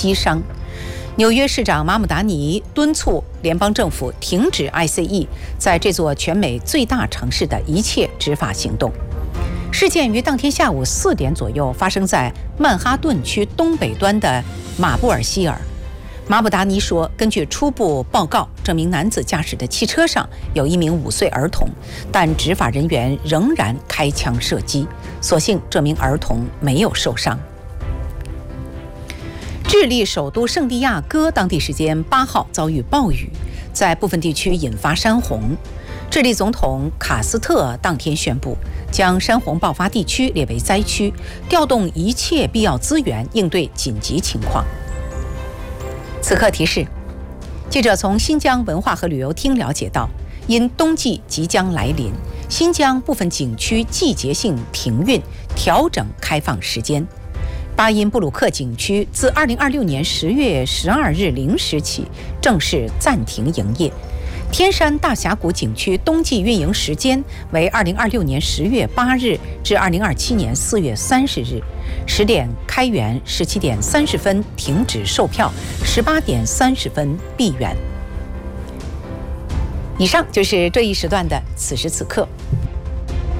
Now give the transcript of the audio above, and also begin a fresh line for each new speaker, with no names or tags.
击伤。纽约市长马姆达尼敦促联邦政府停止 ICE 在这座全美最大城市的一切执法行动。事件于当天下午4点左右发生在曼哈顿区东北端的马布尔希尔。马姆达尼说，根据初步报告，这名男子驾驶的汽车上有一名5岁儿童，但执法人员仍然开枪射击，所幸这名儿童没有受伤。智利首都圣地亚哥当地时间8号遭遇暴雨，在部分地区引发山洪。智利总统卡斯特当天宣布，将山洪爆发地区列为灾区，调动一切必要资源应对紧急情况。此刻提示：记者从新疆文化和旅游厅了解到，因冬季即将来临，新疆部分景区季节性停运，调整开放时间。巴音布鲁克景区自2026年10月12日0时起正式暂停营业。天山大峡谷景区冬季运营时间为2026年10月8日至2027年4月30日，10点开园，17点30分停止售票，18点30分闭园。以上就是这一时段的此时此刻。